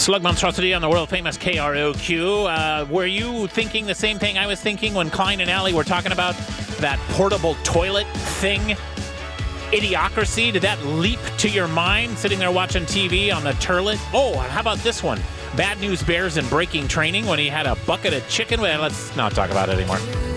Slug Monstrosity on the world-famous KROQ. Were you thinking the same thing I was thinking when Klein and Alley were talking about that portable toilet thing? Idiocracy? Did that leap to your mind sitting there watching TV on the turlet? Oh, how about this one? Bad News Bears in Breaking Training when he had a bucket of chicken. Well, let's not talk about it anymore.